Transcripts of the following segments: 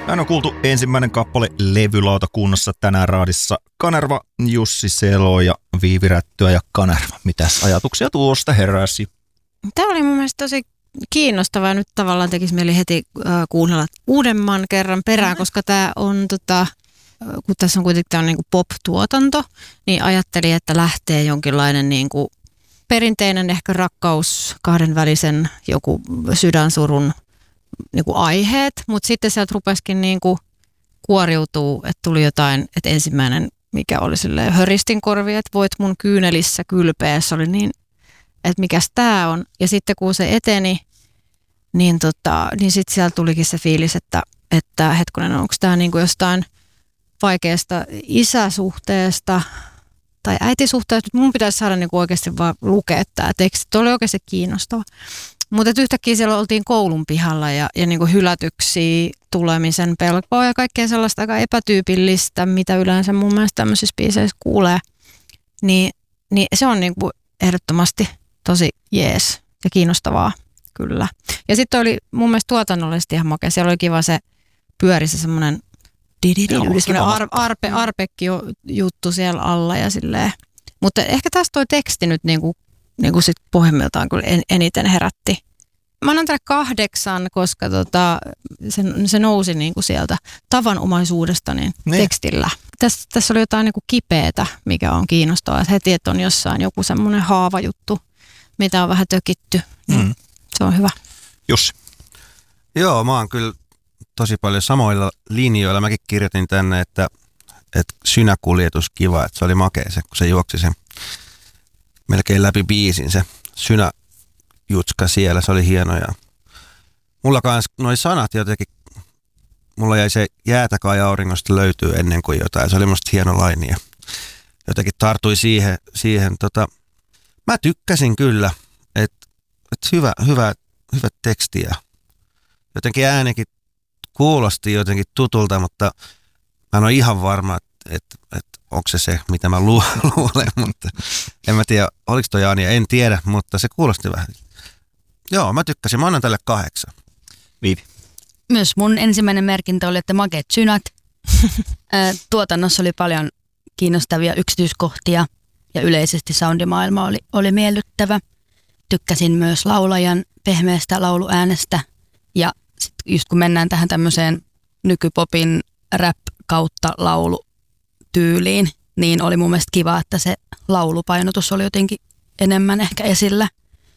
Hän on kuultu ensimmäinen kappale levylautakunnassa tänään raadissa. Kanerva, Jussi Selo ja Viivi Rättyä ja Kanerva. Mitäs ajatuksia tuosta heräsi? Tämä oli mun mielestä tosi kiinnostavaa. Nyt tavallaan tekisi mieli heti kuunnella uudemman kerran perään, koska tämä on, kun tässä on kuitenkin tämä on niin kuin pop-tuotanto, niin ajattelin, että lähtee jonkinlainen niin kuin perinteinen ehkä rakkaus, kahdenvälisen joku sydänsurun niin kuin aiheet, mutta sitten sieltä rupesikin niin kuin kuoriutuu, että tuli jotain, että ensimmäinen, mikä oli silleen höristin korvi, että voit mun kyynelissä kylpeä, se oli niin, että mikäs tää on. Ja sitten kun se eteni, niin sitten sieltä tulikin se fiilis, että hetkonen, onko tämä niin kuin jostain vaikeasta isäsuhteesta tai äitisuhteesta, mun pitäisi saada niin kuin oikeasti vaan lukea tämä teksti. Tuo oli oikeasti kiinnostava. Mutta yhtäkkiä siellä oltiin koulun pihalla ja niin kuin hylätyksiä, tulemisen pelkoa ja kaikkea sellaista aika epätyypillistä, mitä yleensä mun mielestä tämmöisissä biiseissä kuulee. Niin se on niin kuin ehdottomasti tosi jees ja kiinnostavaa kyllä. Ja sitten oli mun mielestä tuotannollisesti ihan makea. Siellä oli kiva se pyöri se semmoinen arpekki-juttu siellä alla ja silleen. Mutta ehkä tässä toi teksti nyt niinku sit pohjimmiltaan kyllä eniten herätti. Mä annan tälle 8, koska se nousi niinku sieltä tavanomaisuudesta niin tekstillä. Tässä oli jotain niinku kipeätä, mikä on kiinnostavaa. Että heti, että on jossain joku semmoinen haavajuttu, mitä on vähän tökitty. Se on hyvä. Jussi. Joo, mä oon kyllä tosi paljon samoilla linjoilla. Mäkin kirjoitin tänne, että synäkuljetus kiva, että se oli makea se, kun se juoksi sen melkein läpi biisin se synäjutska siellä, se oli hieno. Ja mulla kans noi sanat jotenkin, mulla jäi se jäätä kai auringosta löytyy ennen kuin jotain, se oli musta hieno laini ja jotenkin tartui siihen. Mä tykkäsin kyllä, että hyvä teksti ja jotenkin äänikin kuulosti jotenkin tutulta, mutta mä en ole ihan varma, että onko se, mitä mä luulen, mutta en mä tiedä, oliko toi Anja, en tiedä, mutta se kuulosti vähän. Joo, mä tykkäsin, mä annan tälle 8. Viivi. Myös mun ensimmäinen merkintä oli, että makeat synät. Tuotannossa oli paljon kiinnostavia yksityiskohtia ja yleisesti soundimaailma oli miellyttävä. Tykkäsin myös laulajan pehmeästä lauluäänestä ja sit just kun mennään tähän tämmöiseen nykypopin rap kautta laulutyyliin, niin oli mun mielestä kiva, että se laulupainotus oli jotenkin enemmän ehkä esillä.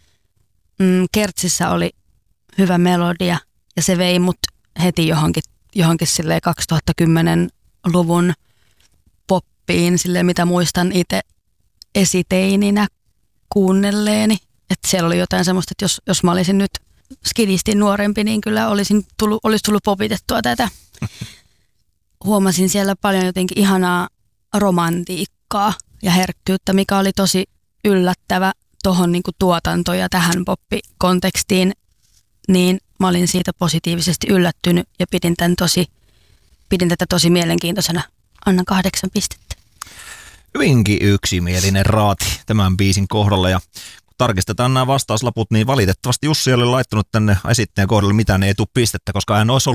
Kertsissä oli hyvä melodia ja se vei mut heti johonkin silleen 2010-luvun poppiin, silleen mitä muistan itse esiteininä kuunnelleeni. Että siellä oli jotain semmoista, että jos mä olisin nyt skidisti nuorempi, niin kyllä olisi tullut popitettua tätä. Huomasin siellä paljon jotenkin ihanaa romantiikkaa ja herkkyyttä, mikä oli tosi yllättävä tuohon niinku tuotantoon ja tähän poppikontekstiin. Niin mä olin siitä positiivisesti yllättynyt ja pidin tätä tosi mielenkiintoisena. Annan 8 pistettä. Hyvinkin yksimielinen raati tämän biisin kohdalla ja tarkistetaan nämä vastauslaput, niin valitettavasti Jussi oli laittanut tänne esittäjän kohdalle mitään ei tule pistettä, koska hän olisi ollut